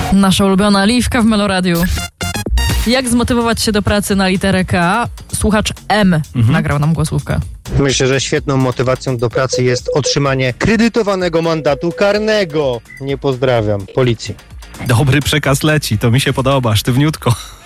Nasza ulubiona Liwka w Meloradiu. Jak zmotywować się do pracy na literę K? Słuchacz M nagrał nam głosówkę. Myślę, że świetną motywacją do pracy jest otrzymanie kredytowanego mandatu karnego. Nie pozdrawiam. Policji. Dobry przekaz leci, to mi się podoba, sztywniutko.